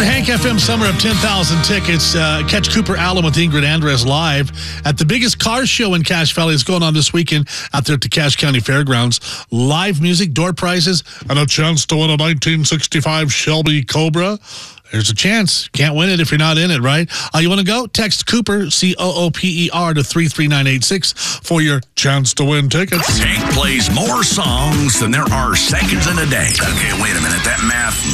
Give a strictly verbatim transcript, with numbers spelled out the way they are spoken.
the Hank F M Summer of ten thousand tickets. Uh, catch Cooper Allen with Ingrid Andres live at the biggest car show in Cache Valley. It's going on this weekend out there at the Cache County Fairgrounds. Live music, door prizes, and a chance to win a nineteen sixty-five Shelby Cobra. There's a chance. Can't win it if you're not in it, right? Uh, you want to go? Text Cooper, C O O P E R, to three three nine eight six for your chance to win tickets. Hank plays more songs than there are seconds in a day. Okay, wait a minute. That math